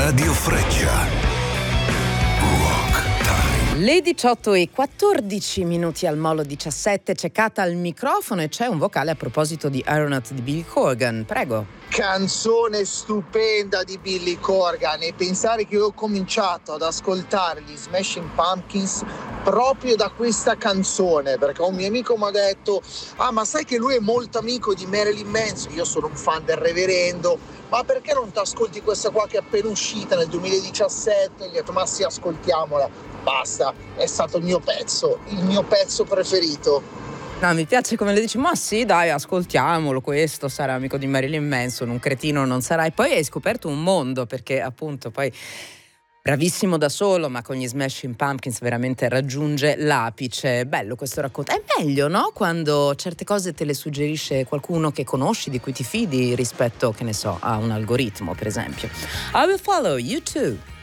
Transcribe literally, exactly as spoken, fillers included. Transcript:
Radio Freccia. Le diciotto e quattordici minuti al Molo diciassette, c'è Cata al microfono e c'è un vocale a proposito di Aeronaut di Billy Corgan. Prego. Canzone stupenda di Billy Corgan, e pensare che io ho cominciato ad ascoltare gli Smashing Pumpkins proprio da questa canzone, perché un mio amico mi ha detto: ah, ma sai che lui è molto amico di Marilyn Manson? Io sono un fan del reverendo, ma perché non ti ascolti questa qua che è appena uscita nel duemiladiciassette? E gli ho detto: ma sì, ascoltiamola. Basta, è stato il mio pezzo, il mio pezzo preferito. No, mi piace come le dici, ma sì, dai, ascoltiamolo, questo sarà amico di Marilyn Manson, un cretino non sarai. Poi hai scoperto un mondo, perché appunto poi bravissimo da solo, ma con gli Smashing Pumpkins veramente raggiunge l'apice. Bello questo racconto. È meglio, no? Quando certe cose te le suggerisce qualcuno che conosci, di cui ti fidi, rispetto, che ne so, a un algoritmo, per esempio. I will follow you too.